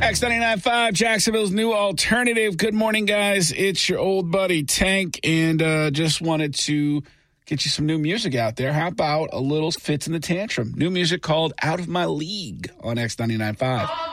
X99.5, Jacksonville's new alternative. Good morning, guys. It's your old buddy Tank, and just wanted to get you some new music out there. How about a little Fitz and the Tantrum? New music called Out of My League on X99.5.